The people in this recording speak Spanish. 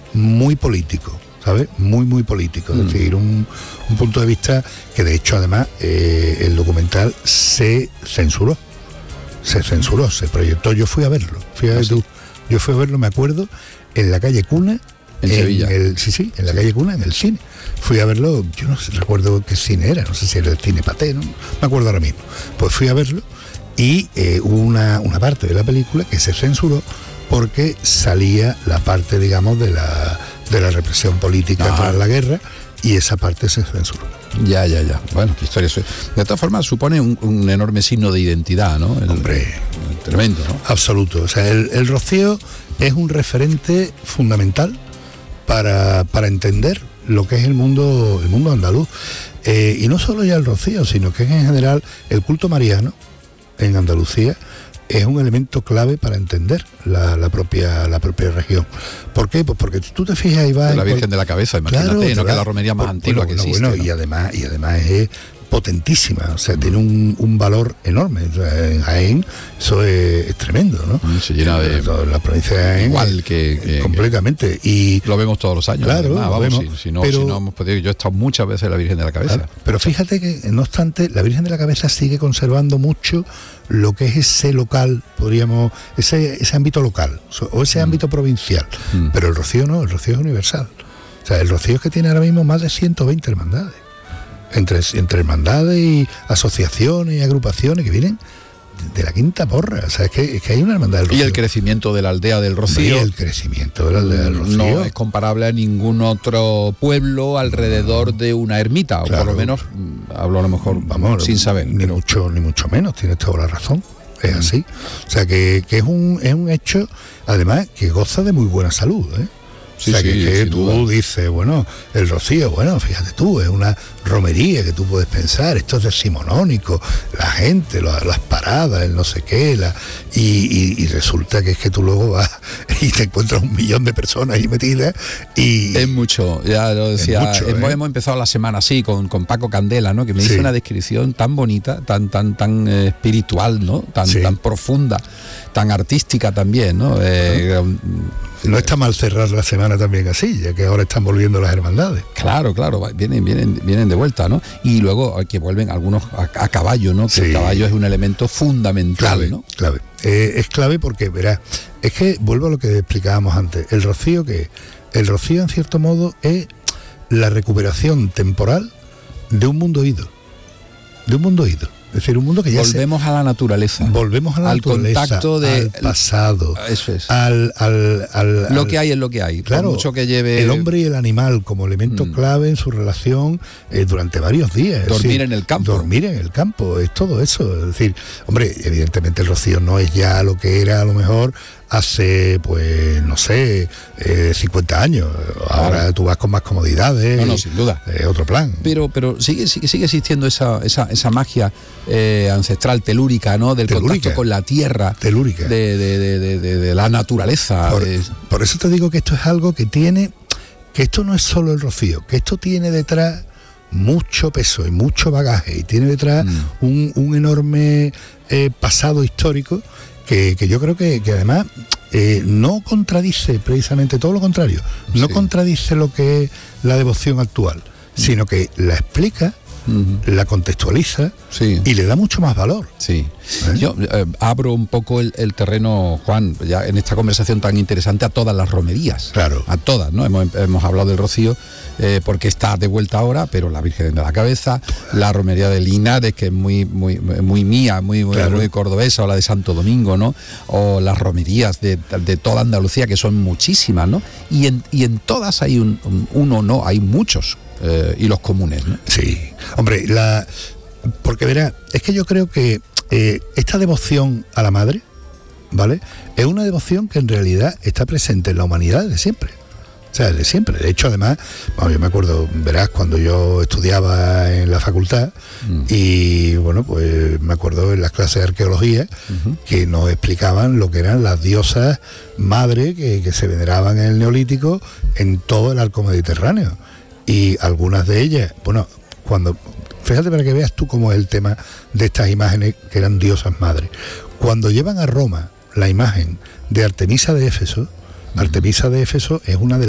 muy político, ¿sabes? Muy, muy político. Es decir, un punto de vista que, de hecho, además, el documental se censuró, se proyectó. Yo fui a verlo, fíjate tú. Yo fui a verlo, me acuerdo, en la calle Cuna. En Sevilla. En la calle Cuna, en el cine. Fui a verlo, yo no sé, recuerdo qué cine era, no sé si era el Cine Paté, no me acuerdo ahora mismo. Pues fui a verlo y hubo una parte de la película que se censuró porque salía la parte, digamos, de la represión política tras la guerra, y esa parte se censuró. Ya. Bueno, qué historia. De todas formas, supone un enorme signo de identidad, ¿no? Hombre, tremendo, ¿no? Absoluto. O sea, el Rocío es un referente fundamental para entender lo que es el mundo andaluz. Y no solo ya el Rocío, sino que en general el culto mariano en Andalucía es un elemento clave para entender la propia región. ¿Por qué? Pues porque tú te fijas y vas... La Virgen de la Cabeza, imagínate, claro, que es la romería más antigua que existe. Bueno, ¿no? y además es potentísima, o sea, tiene un valor enorme. O sea, en Jaén eso es tremendo, ¿no? Se llena de... La provincia de Jaén, igual que completamente. Y lo vemos todos los años. Claro, además, lo vamos, vemos, si no hemos podido... Yo he estado muchas veces en la Virgen de la Cabeza. Claro, pero fíjate que, no obstante, la Virgen de la Cabeza sigue conservando mucho lo que es ese local, ese ámbito local, o ese ámbito provincial. Pero el Rocío no, el Rocío es universal. O sea, el Rocío es que tiene ahora mismo más de 120 hermandades. Entre hermandades y asociaciones y agrupaciones que vienen de la quinta porra. O sea, es que hay una hermandad del Rocío. Y el crecimiento de la aldea del Rocío. Y el crecimiento de la aldea del Rocío no es comparable a ningún otro pueblo alrededor de una ermita, claro. O por lo menos, hablo a lo mejor sin saber. Ni mucho menos, tienes toda la razón. Es así. O sea, que es un hecho, además, que goza de muy buena salud, ¿eh? Sí, o sea, que tú duda. dices, bueno, el Rocío, bueno, fíjate tú, es una romería que tú puedes pensar, esto es decimonónico, la gente, las paradas, el no sé qué, y resulta que es que tú luego vas y te encuentras 1 millón de personas ahí metidas y... Es mucho, ya lo decía, hemos empezado la semana así con Paco Candela, ¿no? Que me hizo una descripción tan bonita, tan espiritual, ¿no? Tan profunda, tan artística también, ¿no? No está mal cerrar la semana también así, ya que ahora están volviendo las hermandades. Claro, vienen de vuelta, ¿no? Y luego que vuelven algunos a caballo, ¿no? Que el caballo es un elemento fundamental, ¿no? Clave. Es clave porque, verás, es que vuelvo a lo que explicábamos antes. El Rocío, el Rocío, en cierto modo, es la recuperación temporal de un mundo ido. Es decir, un mundo que ya volvemos a la naturaleza. Volvemos a la naturaleza, contacto al pasado. Eso es. Lo que hay es lo que hay. Claro, por mucho que lleve el hombre y el animal como elemento clave en su relación durante varios días. Dormir en el campo. Dormir en el campo, es todo eso. Es decir, hombre, evidentemente el Rocío no es ya lo que era a lo mejor hace, pues, no sé, 50 años. Ahora tú vas con más comodidades. No, sin duda. Otro plan. Pero sigue existiendo esa magia ancestral telúrica, ¿no? Del contacto con la tierra. Telúrica. De la naturaleza. Por eso te digo que esto es algo que esto no es solo el Rocío, que esto tiene detrás mucho peso y mucho bagaje, y tiene detrás un enorme pasado histórico que yo creo que además no contradice, precisamente todo lo contrario, no contradice lo que es la devoción actual, sino que la explica, la contextualiza y le da mucho más valor. Sí. Yo abro un poco el terreno, Juan, ya en esta conversación tan interesante, a todas las romerías. Claro. A todas, ¿no? Hemos hablado del Rocío, porque está de vuelta ahora, pero la Virgen de la Cabeza, la romería de Linares, que es muy mía, muy cordobesa, o la de Santo Domingo, ¿no? O las romerías de toda Andalucía, que son muchísimas, ¿no? Y en todas hay hay muchos hilos comunes, ¿no? Sí. Hombre, porque verá, es que yo creo que esta devoción a la madre, ¿vale? Es una devoción que en realidad está presente en la humanidad desde siempre. O sea, desde siempre. De hecho, además, yo me acuerdo, verás, cuando yo estudiaba en la facultad, y bueno, pues me acuerdo en las clases de arqueología que nos explicaban lo que eran las diosas madre que se veneraban en el Neolítico en todo el arco mediterráneo. Y algunas de ellas, bueno, fíjate para que veas tú cómo es el tema de estas imágenes que eran diosas madres. Cuando llevan a Roma la imagen de Artemisa de Éfeso, Artemisa de Éfeso es una de